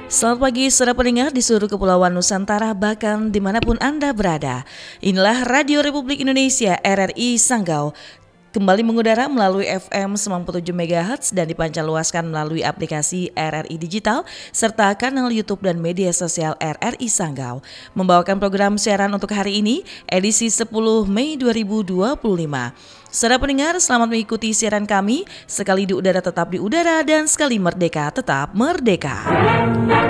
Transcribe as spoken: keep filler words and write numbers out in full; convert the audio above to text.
Selamat pagi, saudara pendengar di seluruh kepulauan Nusantara, bahkan dimanapun Anda berada. Inilah Radio Republik Indonesia R R I Sanggau, kembali mengudara melalui F M sembilan puluh tujuh megahertz dan dipancarluaskan melalui aplikasi R R I Digital serta kanal YouTube dan media sosial R R I Sanggau. Membawakan program siaran untuk hari ini, edisi sepuluh Mei dua ribu dua puluh lima. Saudara pendengar, selamat mengikuti siaran kami. Sekali di udara tetap di udara dan sekali merdeka tetap merdeka.